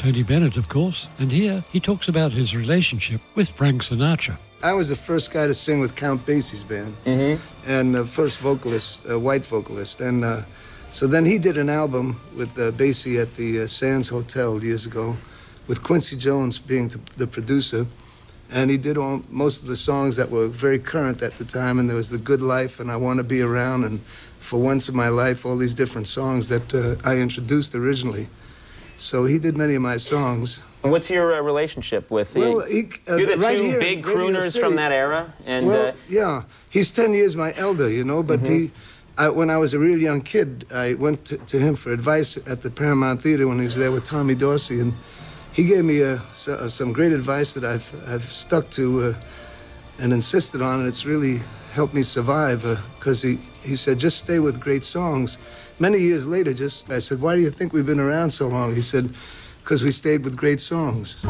Tony Bennett, of course, and here he talks about his relationship with Frank Sinatra. I was the first guy to sing with Count Basie's band, and the first vocalist, white vocalist. And so then he did an album with Basie at the Sands Hotel years ago, with Quincy Jones being the producer. And he did most of the songs that were very current at the time, and there was The Good Life and I Want to Be Around and For Once in My Life, all these different songs that I introduced originally. So he did many of my songs. And what's your relationship with the... Well, you're the right two here, big Radio crooners City. from that era? And, well, yeah. He's 10 years my elder, you know, but when I was a real young kid, I went to him for advice at the Paramount Theater when he was there with Tommy Dorsey, and he gave me some great advice that I've stuck to and insisted on, and it's really helped me survive, because he said, just stay with great songs. Many years later, I said, why do you think we've been around so long? He said, because we stayed with great songs.